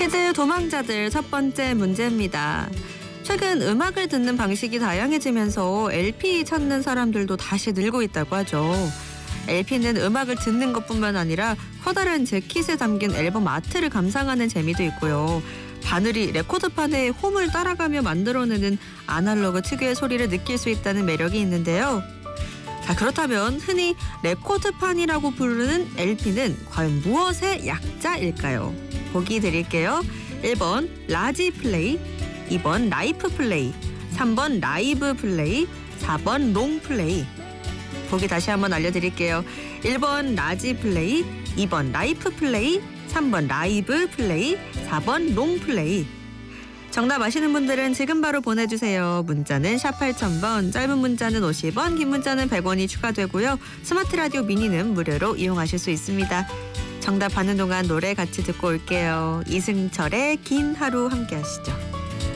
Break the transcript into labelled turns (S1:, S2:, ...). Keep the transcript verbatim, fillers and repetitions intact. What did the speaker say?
S1: 퀴즈 도망자들 첫 번째 문제입니다. 최근 음악을 듣는 방식이 다양해지면서 엘피 찾는 사람들도 다시 늘고 있다고 하죠. 엘피는 음악을 듣는 것뿐만 아니라 커다란 재킷에 담긴 앨범 아트를 감상하는 재미도 있고요. 바늘이 레코드판에 홈을 따라가며 만들어내는 아날로그 특유의 소리를 느낄 수 있다는 매력이 있는데요. 자, 그렇다면 흔히 레코드판이라고 부르는 엘피는 과연 무엇의 약자일까요? 보기 드릴게요. 일 번 라지 플레이, 이 번 라이프 플레이, 삼 번 라이브 플레이, 사 번 롱 플레이. 보기 다시 한번 알려드릴게요. 일 번 라지 플레이, 이 번 라이프 플레이, 삼 번 라이브 플레이, 사 번 롱 플레이. 정답 아시는 분들은 지금 바로 보내주세요. 문자는 샵 팔천 번, 짧은 문자는 오십 원, 긴 문자는 백 원이 추가되고요. 스마트 라디오 미니는 무료로 이용하실 수 있습니다. 정답 받는 동안 노래 같이 듣고 올게요. 이승철의 긴 하루 함께 하시죠.